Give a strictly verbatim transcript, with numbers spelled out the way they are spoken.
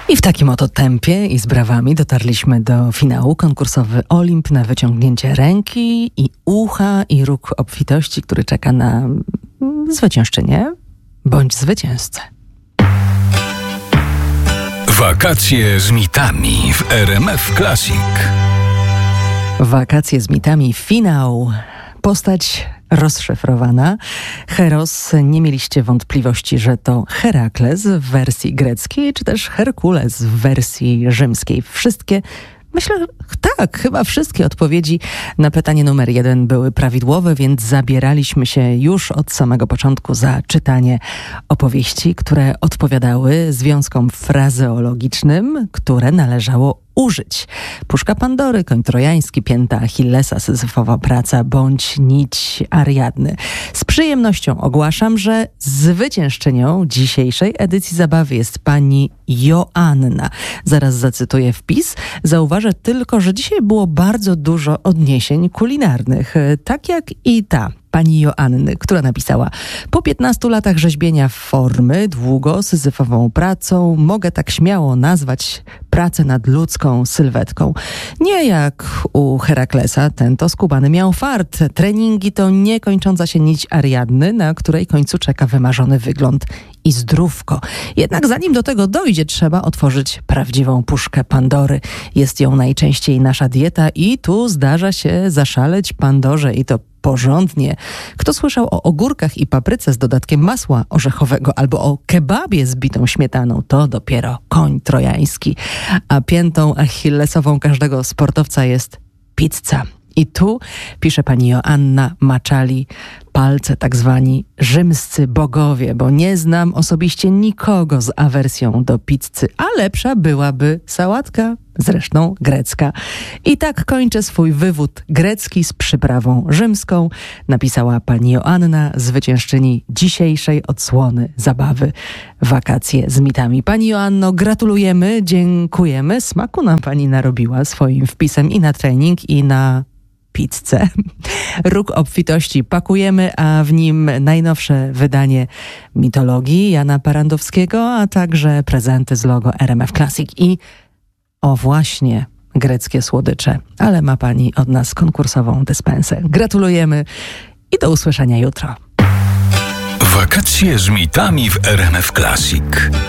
I w takim oto tempie i z brawami dotarliśmy do finału. Konkursowy Olimp na wyciągnięcie ręki i ucha i róg obfitości, który czeka na zwyciężczynię bądź zwycięzcę. Wakacje z mitami w R M F Classic. Wakacje z mitami, finał. Postać rozszyfrowana. Heros, nie mieliście wątpliwości, że to Herakles w wersji greckiej, czy też Herkules w wersji rzymskiej. Wszystkie, myślę, tak, chyba wszystkie odpowiedzi na pytanie numer jeden były prawidłowe, więc zabieraliśmy się już od samego początku za czytanie opowieści, które odpowiadały związkom frazeologicznym, które należało użyć. Puszka Pandory, koń trojański, pięta Achillesa, Syzyfowa praca bądź nić Ariadny. Z przyjemnością ogłaszam, że zwyciężczynią dzisiejszej edycji zabawy jest pani Joanna. Zaraz zacytuję wpis. Zauważę tylko, że dzisiaj było bardzo dużo odniesień kulinarnych, tak jak i ta pani Joanny, która napisała: po piętnastu latach rzeźbienia formy, długo syzyfową pracą, mogę tak śmiało nazwać pracę nad ludzką sylwetką. Nie jak u Heraklesa, ten to skubany miał fart. Treningi to niekończąca się nić Ariadny, na której końcu czeka wymarzony wygląd i zdrówko. Jednak zanim do tego dojdzie, trzeba otworzyć prawdziwą puszkę Pandory. Jest ją najczęściej nasza dieta i tu zdarza się zaszaleć Pandorze i to porządnie. Kto słyszał o ogórkach i papryce z dodatkiem masła orzechowego albo o kebabie z bitą śmietaną, to dopiero koń trojański. A piętą achillesową każdego sportowca jest pizza. I tu, pisze pani Joanna, maczali palce tak zwani rzymscy bogowie, bo nie znam osobiście nikogo z awersją do pizzy, a lepsza byłaby sałatka, zresztą grecka. I tak kończę swój wywód grecki z przyprawą rzymską, napisała pani Joanna, zwyciężczyni dzisiejszej odsłony zabawy Wakacje z mitami. Pani Joanno, gratulujemy, dziękujemy. Smaku nam pani narobiła swoim wpisem i na trening, i na pizzę. Róg obfitości pakujemy, a w nim najnowsze wydanie mitologii Jana Parandowskiego, a także prezenty z logo R M F Classic i o właśnie greckie słodycze. Ale ma pani od nas konkursową dyspensę. Gratulujemy i do usłyszenia jutro. Wakacje z mitami w R M F Classic.